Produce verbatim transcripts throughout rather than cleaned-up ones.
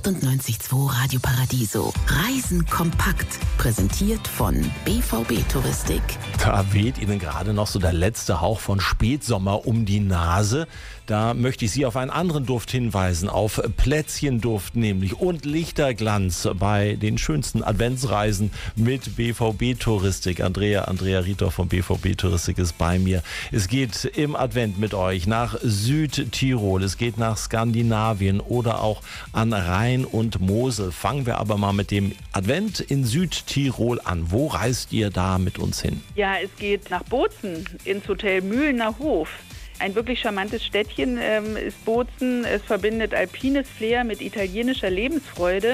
achtundneunzig Komma zwei Radio Paradiso. Reisen kompakt. Präsentiert von B V B Touristik. Da weht Ihnen gerade noch so der letzte Hauch von Spätsommer um die Nase. Da möchte ich Sie auf einen anderen Duft hinweisen, auf Plätzchenduft nämlich und Lichterglanz bei den schönsten Adventsreisen mit B V B Touristik. Andrea, Andrea Rietor von B V B Touristik ist bei mir. Es geht im Advent mit euch nach Südtirol, es geht nach Skandinavien oder auch an Rhein und Mosel. Fangen wir aber mal mit dem Advent in Südtirol an. Wo reist ihr da mit uns hin? Ja, es geht nach Bozen ins Hotel Mühlener Hof. Ein wirklich charmantes Städtchen ähm, ist Bozen. Es verbindet alpines Flair mit italienischer Lebensfreude.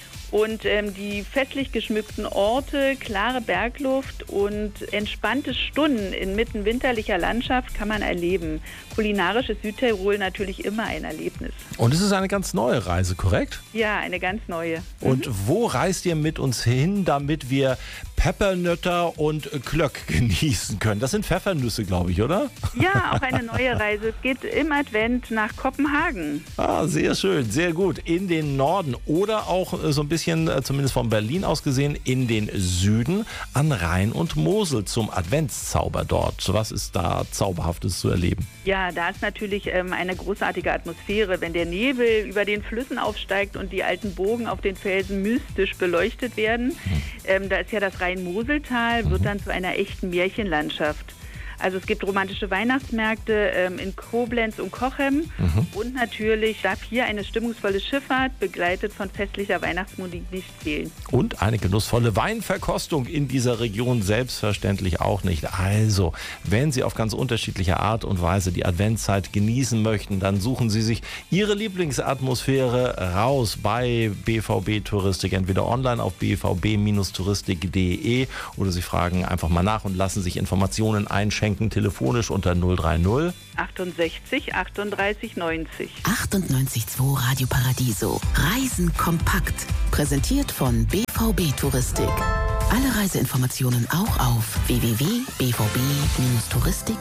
Und ähm, die festlich geschmückten Orte, klare Bergluft und entspannte Stunden inmitten winterlicher Landschaft kann man erleben. Kulinarisch ist Südtirol natürlich immer ein Erlebnis. Und es ist eine ganz neue Reise, korrekt? Ja, eine ganz neue. Und mhm. wo reist ihr mit uns hin, damit wir Peppernötter und Klöck genießen können? Das sind Pfeffernüsse, glaube ich, oder? Ja, auch eine neue Reise. Es geht im Advent nach Kopenhagen. Ah, sehr schön, sehr gut. In den Norden oder auch so ein bisschen, zumindest von Berlin aus gesehen, in den Süden an Rhein und Mosel zum Adventszauber dort. Was ist da Zauberhaftes zu erleben? Ja, da ist natürlich ähm, eine großartige Atmosphäre, wenn der Nebel über den Flüssen aufsteigt und die alten Bogen auf den Felsen mystisch beleuchtet werden. Hm. Ähm, da ist ja das Rhein-Mosel-Tal, wird dann zu einer echten Märchenlandschaft. Also es gibt romantische Weihnachtsmärkte ähm, in Koblenz und Cochem mhm. und natürlich darf hier eine stimmungsvolle Schifffahrt, begleitet von festlicher Weihnachtsmusik, nicht fehlen. Und eine genussvolle Weinverkostung in dieser Region selbstverständlich auch nicht. Also, wenn Sie auf ganz unterschiedliche Art und Weise die Adventszeit genießen möchten, dann suchen Sie sich Ihre Lieblingsatmosphäre raus bei B V B Touristik, entweder online auf b v b touristik punkt d e oder Sie fragen einfach mal nach und lassen sich Informationen einschenken. Telefonisch unter null drei null achtundsechzig achtunddreißig neunzig. achtundneunzig Komma zwei Radio Paradiso. Reisen kompakt. Präsentiert von B V B Touristik. Alle Reiseinformationen auch auf w w w punkt b v b touristik